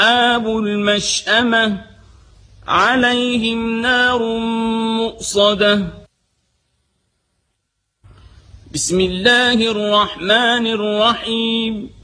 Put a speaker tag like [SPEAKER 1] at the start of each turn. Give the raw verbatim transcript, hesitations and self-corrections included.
[SPEAKER 1] أصحاب المشأمة عليهم نار مؤصدة بسم الله الرحمن الرحيم